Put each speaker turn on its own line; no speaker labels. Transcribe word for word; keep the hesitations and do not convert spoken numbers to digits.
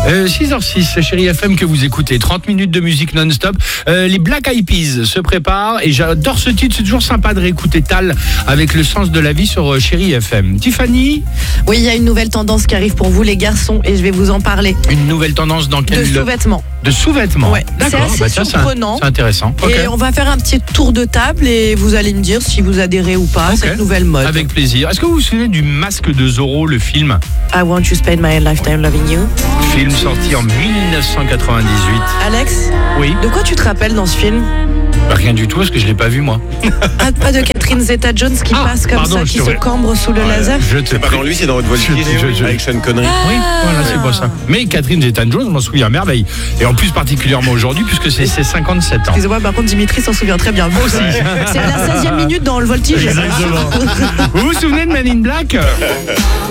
Euh, six heures six, Chérie F M que vous écoutez, trente minutes de musique non-stop. Euh, les Black Eyed Peas se préparent et j'adore ce titre, c'est toujours sympa de réécouter Tal avec le sens de la vie sur euh, Chérie F M. Tiffany?
Oui, il y a une nouvelle tendance qui arrive pour vous les garçons et je vais vous en parler.
Une nouvelle tendance dans quel...
De sous-vêtements.
De sous-vêtements.
Ouais.
D'accord,
c'est assez
bah tiens,
surprenant.
C'est intéressant.
Et
Okay.
on va faire un petit tour de table et vous allez me dire si vous adhérez ou pas à
Okay.
cette nouvelle mode.
Avec plaisir. Est-ce que vous vous souvenez du Masque de Zorro, le film?
I want to spend my lifetime loving you.
Film sorti en mille neuf cent quatre-vingt-dix-huit.
Alex,
Oui.
de quoi tu te rappelles dans ce film?
Bah, rien du tout parce que je l'ai pas vu moi.
Ah, pas de Catherine Zeta-Jones qui
Ah,
passe comme
pardon,
ça,
je
qui
te
se
ré-
cambre sous le laser?
Je te
C'est pas dans lui, c'est dans votre voltige
Je- je- je-
avec Sean Connery.
Oui, voilà, c'est pour ça. Mais Catherine Zeta-Jones, je m'en souviens à merveille. Et en plus, particulièrement aujourd'hui, puisque c'est ses cinquante-sept ans.
Excusez-moi, par contre, Dimitri s'en souvient très bien. Moi aussi. C'est à la seizième minute dans le voltige.
Exactement. Vous vous souvenez de Men in Black?